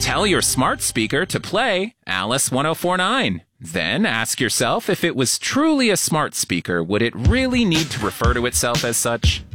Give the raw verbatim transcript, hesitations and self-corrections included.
Tell your smart speaker to play Alice one oh four nine. Then ask yourself if it was truly a smart speaker, would it really need to refer to itself as such?